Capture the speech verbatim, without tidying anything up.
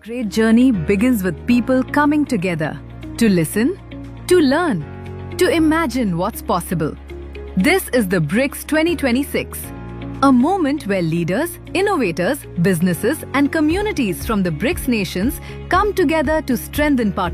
great journey begins with people coming together to listen, to learn, to imagine what's possible. This is the BRICS twenty twenty-six, a moment where leaders, innovators, businesses and communities from the BRICS nations come together to strengthen partnerships.